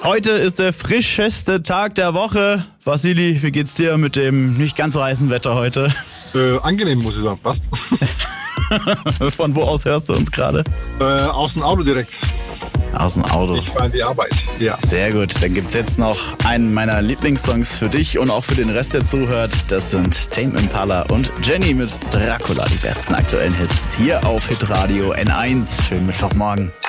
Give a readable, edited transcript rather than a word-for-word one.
Heute ist der frischeste Tag der Woche. Vassili, wie geht's dir mit dem nicht ganz so heißen Wetter heute? Angenehm, muss ich sagen, passt. Von wo aus hörst du uns gerade? Aus dem Auto direkt. Aus dem Auto. Ich fahre in die Arbeit, ja. Sehr gut, dann gibt's jetzt noch einen meiner Lieblingssongs für dich und auch für den Rest, der zuhört. Das sind Tame Impala und Jenny mit Dracula, die besten aktuellen Hits hier auf Hitradio N1. Schönen Mittwochmorgen.